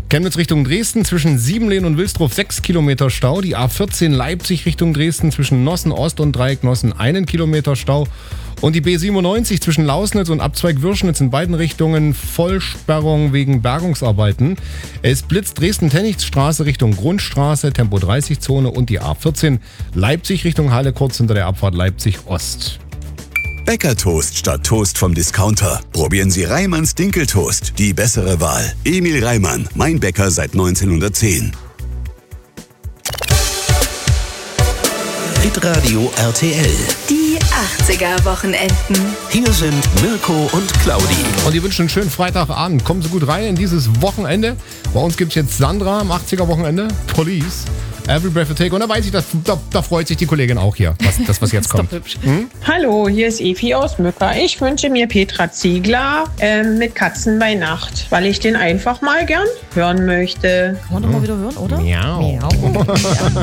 Chemnitz Richtung Dresden zwischen Siebenlehn und Wilsdruff 6 Kilometer Stau. Die A14 Leipzig Richtung Dresden zwischen Nossen Ost und Dreieck Nossen 1 Kilometer Stau. Und die B97 zwischen Lausnitz und Abzweig Würschnitz in beiden Richtungen Vollsperrung wegen Bergungsarbeiten. Es blitzt Dresden-Tennigstraße Richtung Grundstraße, Tempo 30-Zone und die A14 Leipzig Richtung Halle kurz hinter der Abfahrt Leipzig Ost. Bäckertoast statt Toast vom Discounter. Probieren Sie Reimanns Dinkeltoast. Die bessere Wahl. Emil Reimann, mein Bäcker seit 1910. Hitradio RTL. Die 80er-Wochenenden. Hier sind Mirko und Claudi. Und die wünschen einen schönen Freitagabend. Kommen Sie gut rein in dieses Wochenende. Bei uns gibt es jetzt Sandra am 80er-Wochenende. Police. Every Breath You Take. Und da weiß ich, da freut sich die Kollegin auch hier, was jetzt kommt. Hallo, hier ist Evi aus Mücker. Ich wünsche mir Petra Ziegler mit Katzen bei Nacht, weil ich den einfach mal gern hören möchte. Kann man doch mal wieder hören, oder? Miau. Miau.